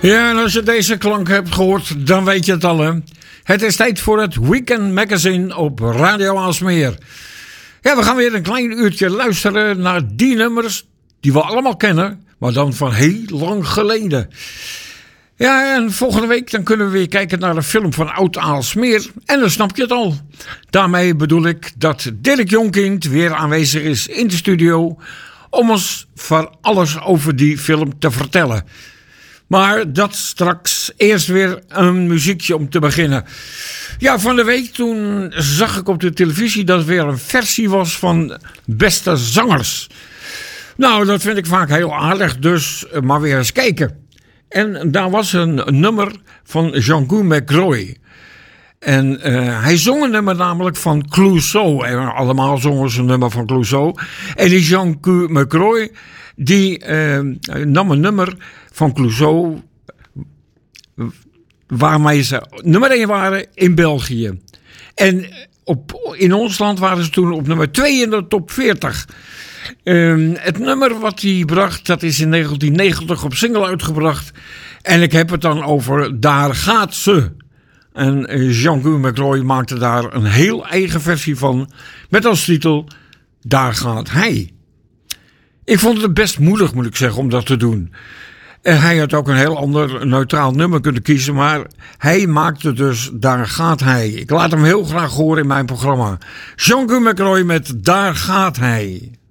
Ja, en als je deze klank hebt gehoord, dan weet je het al, hè. Het is tijd voor het Weekend Magazine op Radio Aalsmeer. Ja, we gaan weer een klein uurtje luisteren naar die nummers die we allemaal kennen, maar dan van heel lang geleden. Ja, en volgende week dan kunnen we weer kijken naar een film van Oud Aalsmeer. En dan snap je het al. Daarmee bedoel ik dat Dirk Jonkind weer aanwezig is in de studio om ons van alles over die film te vertellen. Maar dat straks, eerst weer een muziekje om te beginnen. Ja, van de week toen zag ik op de televisie dat er weer een versie was van Beste Zangers. Nou, dat vind ik vaak heel aardig, dus maar weer eens kijken. En daar was een nummer van Jean-Guy McRoy. En hij zong een nummer namelijk van Clouseau. En allemaal zongen ze een nummer van Clouseau. En die Jean-Guy McRoy, die nam een nummer van Clouseau waarmee ze nummer 1 waren in België. En in ons land waren ze toen op nummer 2 in de top 40. Het nummer wat hij bracht, dat is in 1990 op single uitgebracht. En ik heb het dan over Daar gaat ze. En Jean-Guy McRoy maakte daar een heel eigen versie van, met als titel Daar gaat hij. Ik vond het best moedig, moet ik zeggen, om dat te doen. Hij had ook een heel ander neutraal nummer kunnen kiezen, maar hij maakte dus Daar gaat hij. Ik laat hem heel graag horen in mijn programma. Jean-Guy McRoy met Daar gaat hij.